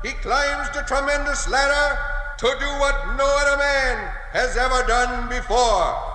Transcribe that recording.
he climbs the tremendous ladder to do what no other man has ever done before.